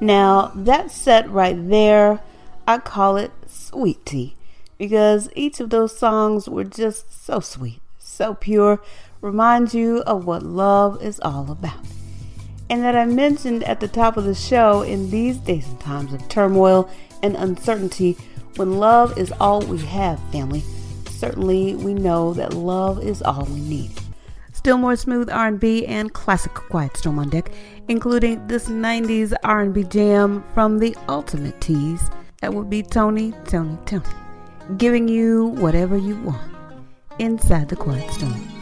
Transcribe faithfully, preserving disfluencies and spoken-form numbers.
Now, that set right there, I call it sweet tea, because each of those songs were just so sweet, so pure, reminds you of what love is all about. And that I mentioned at the top of the show, in these days and times of turmoil and uncertainty, when love is all we have, family, certainly we know that love is all we need. Still more smooth R and B and classic Quiet Storm on deck, including this nineties R and B jam from the ultimate tease. That would be Tony, Tony, Tony, giving you whatever you want inside the Quiet Storm.